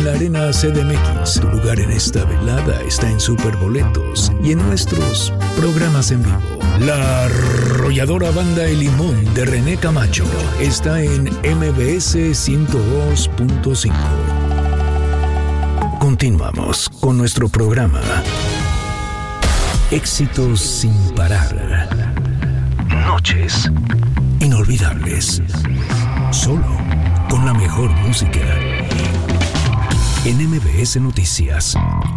en la Arena CDMX. Tu lugar en esta velada está en Superboletos y en nuestros programas en vivo. La arrolladora banda El Limón de René Camacho está en MBS 102.5. Continuamos con nuestro programa Éxitos sin parar. Noches inolvidables. Solo con la mejor música. En MBS Noticias,